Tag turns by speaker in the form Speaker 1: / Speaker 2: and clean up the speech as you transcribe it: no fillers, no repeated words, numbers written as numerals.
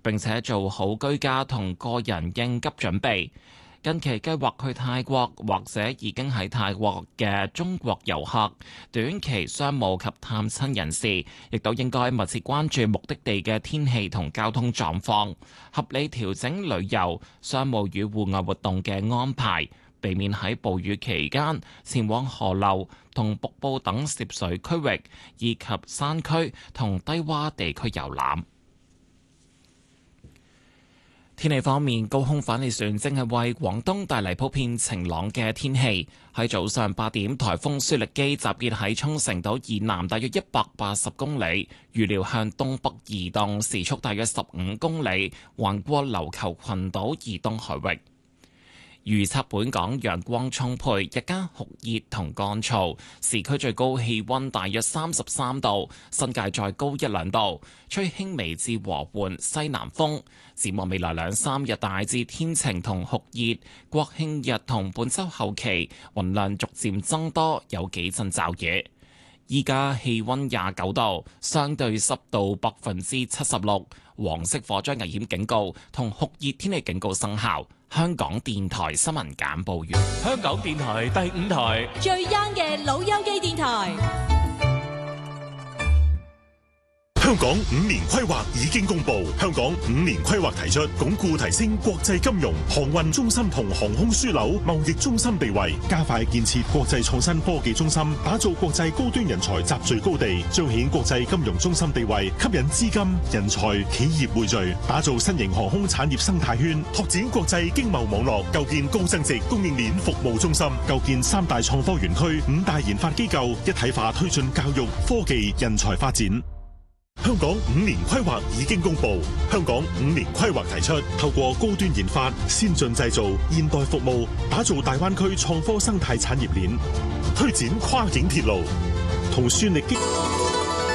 Speaker 1: 並且做好居家同個人應急準備。近期計劃去泰國或者已經喺泰國嘅中國遊客、短期商務及探親人士，亦都應該密切關注目的地嘅天氣同交通狀況，合理調整旅遊、商務與戶外活動嘅安排，避免喺暴雨期間前往河流同瀑布等涉水區域，以及山區同低窪地區遊覽。天氣方面，高空反氣旋正係為廣東帶嚟普遍晴朗嘅天氣。喺早上8點，颱風舒力基集結喺沖繩島以南大約180公里，預料向東北移動，時速大約15公里，橫過琉球群島以東海域。預測本港陽光充沛，日間酷熱同乾燥，市區最高氣溫大約33度，新界再高1-2度，吹輕微至和緩西南風。展望未來2-3日大致天晴同酷熱，國慶日同本週後期雲量逐漸增多，有幾陣驟雨。依家氣溫29度，相對濕度76%，黃色火災危險警告同酷熱天氣警告生效。香港電台新聞簡報完。
Speaker 2: 香港電台第5台
Speaker 3: 最 young 嘅老友記電台。
Speaker 4: 香港5年規劃已經公布，香港5年規劃提出鞏固提升國際金融、航運中心同航空樞紐貿易中心地位，加快建設國際創新科技中心，打造國際高端人才集聚高地，彰顯國際金融中心地位，吸引資金、人才、企業匯聚，打造新型航空產業生態圈，拓展國際經貿網絡，構建高增值供應鏈服務中心，構建3大創科園區、5大研發機構，一體化推進教育、科技、人才發展。香港5年規劃已經公布，香港5年規劃提出，透過高端研發、先進製造、現代服務，打造大灣區創科生態產業鏈，推展跨境鐵路，同算力激